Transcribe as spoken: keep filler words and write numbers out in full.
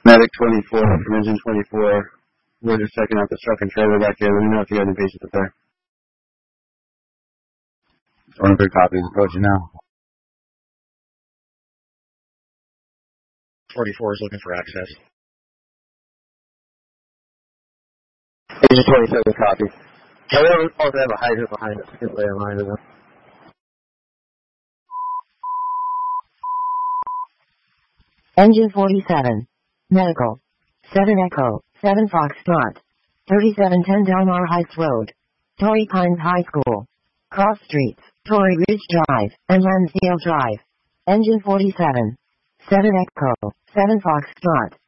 Medic twenty-four from engine twenty-four. We're just checking out the truck and trailer back here. Let me know if you got any patients up there. twenty-three copies, approaching now. forty-four is looking for access. Engine twenty-seven copy. I don't also have a hydrant behind us. Good lay a line to them. Engine forty-seven. Medical. seven Echo. seven Foxtrot. thirty-seven ten Delmar Heights Road. Torrey Pines High School. Cross Streets. Torrey Ridge Drive. And Lansdale Drive. Engine forty-seven. seven Echo. seven Foxtrot.